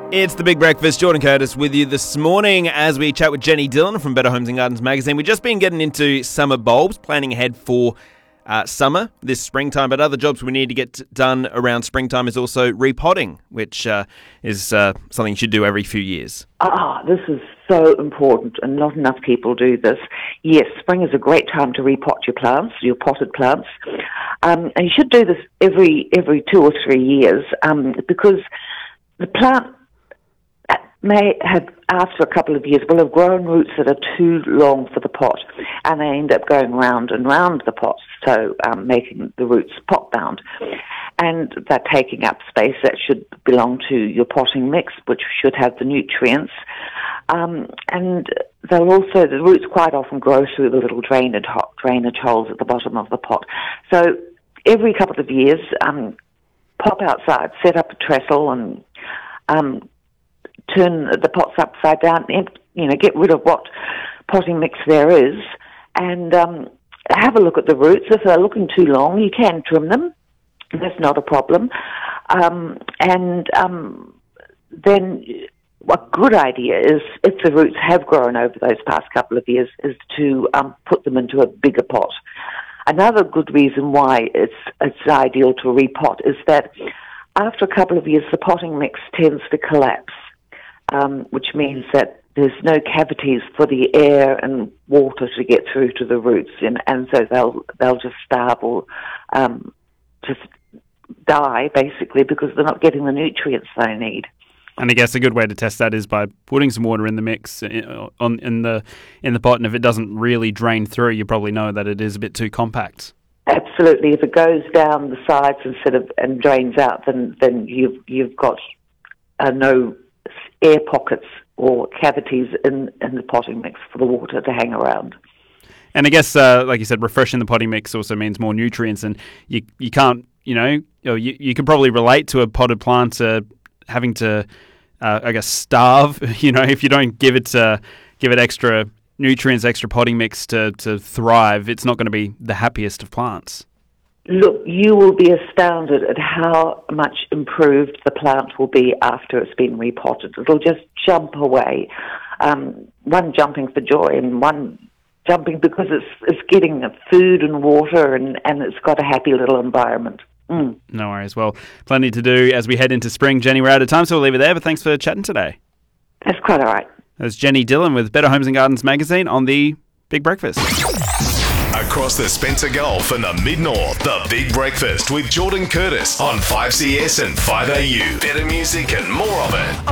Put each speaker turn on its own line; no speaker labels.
It's The Big Breakfast. Jordan Curtis with you this morning as we chat with Jenny Dillon from Better Homes and Gardens magazine. We've just been getting into summer bulbs, planning ahead for summer this springtime, but other jobs we need to get done around springtime is also repotting, which is something you should do every few years.
This is so important, and not enough people do this. Yes, spring is a great time to repot your plants, your potted plants, and you should do this every 2 or 3 years because the plant may have, after a couple of years, will have grown roots that are too long for the pot, and they end up going round and round the pot, so making the roots pot-bound. And they're taking up space that should belong to your potting mix, which should have the nutrients. And they'll also, the roots quite often grow through the little drainage holes at the bottom of the pot. So every couple of years, pop outside, set up a trestle, and turn the pots upside down, and, get rid of what potting mix there is, and have a look at the roots. If they're looking too long, you can trim them. That's not a problem. Then a good idea is, if the roots have grown over those past couple of years, is to put them into a bigger pot. Another good reason why it's ideal to repot is that after a couple of years, the potting mix tends to collapse, which means that there's no cavities for the air and water to get through to the roots, and so they'll just starve or just die, basically, because they're not getting the nutrients they need.
And I guess a good way to test that is by putting some water in the mix in the pot, and if it doesn't really drain through, you probably know that it is a bit too compact.
Absolutely. If it goes down the sides and drains out, then you've got no air pockets or cavities in the potting mix for the water to hang around.
And I guess, like you said, refreshing the potting mix also means more nutrients, and you can't, you can probably relate to a potted plant having to, starve, if you don't give it extra nutrients, extra potting mix to thrive. It's not going to be the happiest of plants.
Look, you will be astounded at how much improved the plant will be after it's been repotted. It'll just jump away, one jumping for joy and one jumping because it's getting food and water and it's got a happy little environment.
No worries. Well, plenty to do as we head into spring. Jenny, we're out of time, so we'll leave it there, but thanks for chatting today.
That's quite all right.
That's Jenny Dillon with Better Homes and Gardens magazine on The Big Breakfast.
Across the Spencer Gulf and the Mid-North, The Big Breakfast with Jordan Curtis on 5CS and 5AU. Better music and more of it.